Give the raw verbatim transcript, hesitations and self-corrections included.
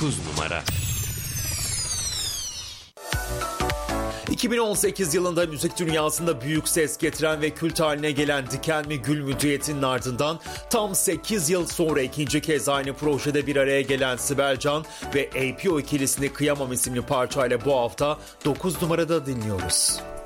dokuz numara. iki bin on sekiz yılında müzik dünyasında büyük ses getiren ve kült haline gelen Diken mi Gül mü düetinin ardından tam sekiz yıl sonra ikinci kez aynı projede bir araya gelen Sibel Can ve A P O ikilisini Kıyamam isimli parçayla bu hafta dokuz numarada dinliyoruz.